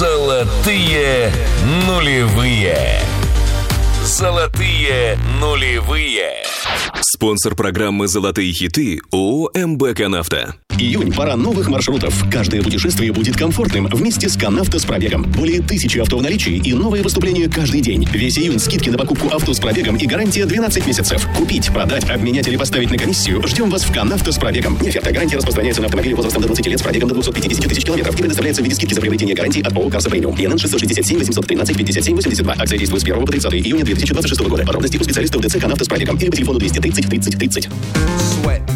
Золотые нулевые. Золотые нулевые. Спонсор программы «Золотые хиты» ООО «МБК Нафта». Июнь – пора новых маршрутов. Каждое путешествие будет комфортным вместе с Канавто с пробегом. Более 1000 авто в наличии и новые выступления каждый день. Весь июнь скидки на покупку авто с пробегом и гарантия 12 месяцев. Купить, продать, обменять или поставить на комиссию. Ждем вас в Канавто с пробегом. Неоферта. Гарантия распространяется на автомобили возрастом до 20 лет с пробегом до 250 тысяч километров и предоставляется в виде скидки за приобретение гарантии от ООО «Карса Премиум». ИНН 667 813 57 82. Акция действует с 1 по 30 июня 2026 года. Подробности у специалистов ДЦ «Канавто с пробегом» или по телефону 230 30 30.